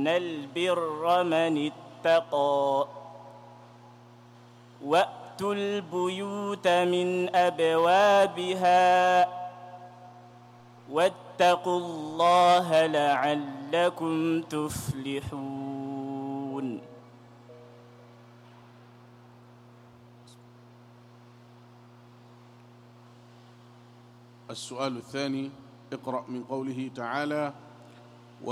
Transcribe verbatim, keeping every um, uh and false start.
البر من اتقى وأتوا البيوت من أبوابها واتقوا الله لعلكم تفلحون. السؤال الثاني: اقرأ من قوله تعالى: